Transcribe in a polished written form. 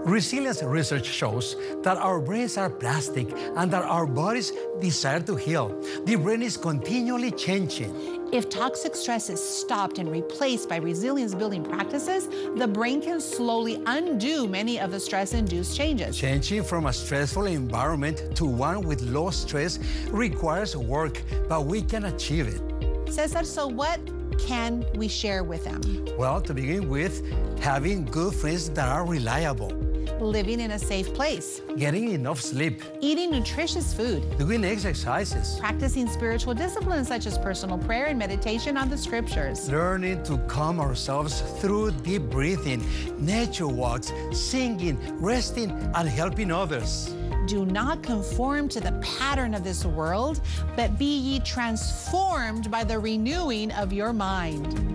Resilience research shows that our brains are plastic and that our bodies desire to heal. The brain is continually changing. If toxic stress is stopped and replaced by resilience-building practices, the brain can slowly undo many of the stress-induced changes. Changing from a stressful environment to one with low stress requires work, but we can achieve it. Cesar, so what can we share with them? Well, to begin with, having good friends that are reliable. Living in a safe place. Getting enough sleep. Eating nutritious food. Doing exercises. Practicing spiritual disciplines such as personal prayer and meditation on the scriptures. Learning to calm ourselves through deep breathing, nature walks, singing, resting, and helping others. Do not conform to the pattern of this world, but be ye transformed by the renewing of your mind.